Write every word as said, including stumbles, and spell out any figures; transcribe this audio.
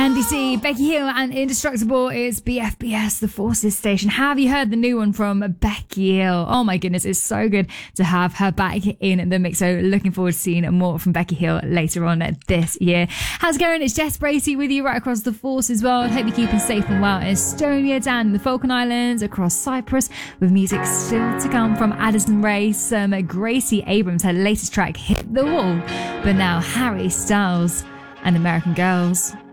Andy C, Becky Hill and Indestructible. It's B F B S, the Forces Station. Have you heard the new one from Becky Hill? Oh my goodness, it's so good to have her back in the mix. So looking forward to seeing more from Becky Hill later on this year. How's it going? It's Jess Bracey with you right across the Force as well. Hope you're keeping safe and well in Estonia, down in the Falkland Islands, across Cyprus, with music still to come from Addison Rae. Some Gracie Abrams, her latest track, Hit the Wall. But now Harry Styles and American Girls.